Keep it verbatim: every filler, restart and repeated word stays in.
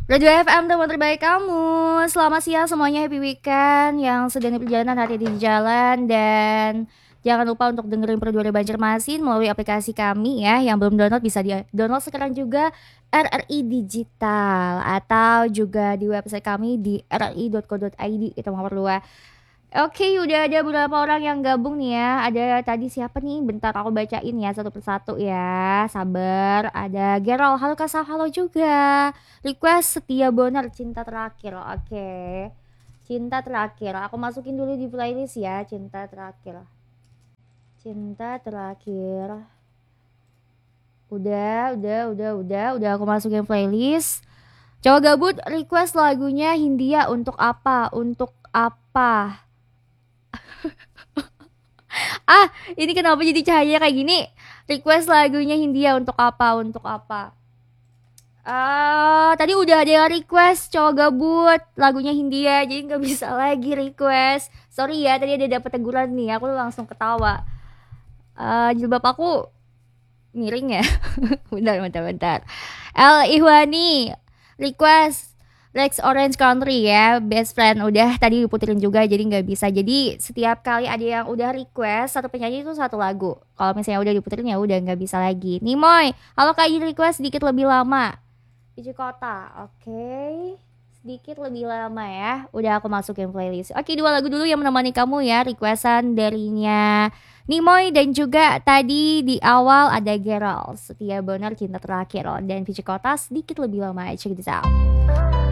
Radio F M, teman terbaik kamu. Selamat siang semuanya, happy weekend yang sedang di perjalanan, hati-hati di jalan. Dan jangan lupa untuk dengerin Perduara Banjarmasin melalui aplikasi kami ya. Yang belum download bisa di download sekarang juga, R R I Digital. Atau juga di website kami di r r i dot co dot i d. Itu nomor dua. Oke, udah ada beberapa orang yang gabung nih ya. Ada tadi siapa nih? Bentar aku bacain ya satu persatu ya. Sabar. Ada Gerald, halo Kak Saf, halo juga. Request Setia Bonar, cinta terakhir. Oke. Cinta terakhir. Aku masukin dulu di playlist ya, cinta terakhir. Cinta terakhir. Udah, udah, udah, udah, udah aku masukin playlist. Coba gabut request lagunya Hindia untuk apa? Untuk apa? Ah, ini kenapa jadi cahaya kayak gini? Request lagunya Hindia untuk apa? Untuk apa? Ah, tadi udah ada yang request cowok gabut lagunya Hindia, jadi nggak bisa lagi request. Sorry ya, tadi ada dapat teguran nih, aku langsung ketawa. Ah, jilbab aku miring ya. Bentar, bentar, bentar. El Ihwani request Rex Orange Country ya, best friend udah tadi diputerin juga jadi nggak bisa. Jadi setiap kali ada yang udah request satu penyanyi itu satu lagu. Kalau misalnya udah diputerin ya udah nggak bisa lagi. Nimoy, halo Kak, ini request sedikit lebih lama. Ibu kota, oke. Sedikit lebih lama ya. Udah aku masukin playlist. Oke, dua lagu dulu yang menemani kamu ya. Requestan darinya Nimoy dan juga tadi di awal ada Gerald, Setia Bonar, cinta terakhir. Dan Vici Kota sedikit lebih lama. Check this out.